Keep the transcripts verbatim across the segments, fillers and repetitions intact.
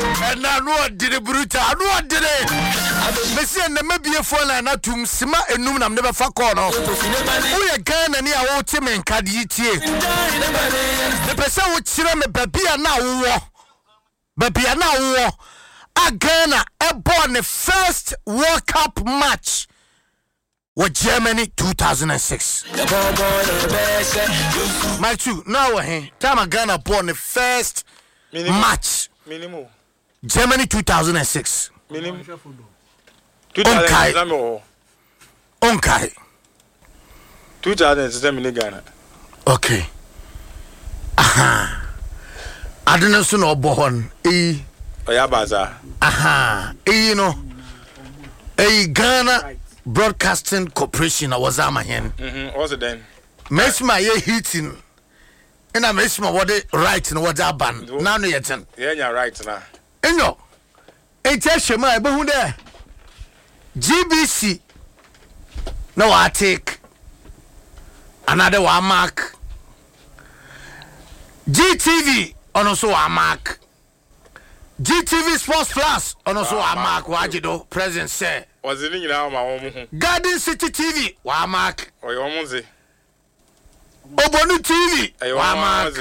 And I know did it brutal. I know did it. Messi and the maybe a phone and not to Sima and Noon. I'm never fuck on. We are gone and near old Tim and Caditi. The person would see me, baby, and now. Baby, and now. A Ghana a born the first World Cup match with Germany two thousand six. My two now eh time a Ghana born the first minimum. Match minimum Germany two thousand six minimum Onkai Onkai two thousand six minimum Ghana. Okay. Aha. I didn't know born eh Oyabaza. Aha. Eh you know eh Ghana Broadcasting Corporation was ama hen. Mhm. What's it then? Mesma ye hitting. And I mesma what they right and what that ban. Now no yet. Yeah, you're right now. And no. Ain't shema but who there? G B C. No, I take another one mark. G T V on also a mark. G T V Sports Plus on also a mark. Wajido present say. Was it in our home? Garden City T V, wa mark. Or your Monzi. Obonu T V, wa mark.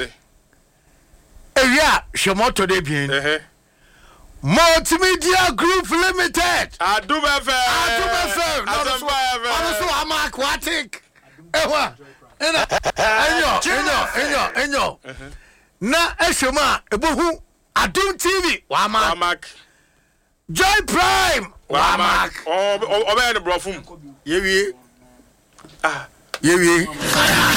Eya, Shomoto de bien. Eh. Multimedia Group Limited. Adum F M. Adum F M. Adum F M. Also wa mark watik. Ewa. Ena. Enyo, enyo, enyo, enyo. Na eshoma ebohu Adum T V, wa mark. Wa mark. Joy Prime. Wa mark. Oh, oh, oh, oh, oh, Yewie. Ah. Yewie.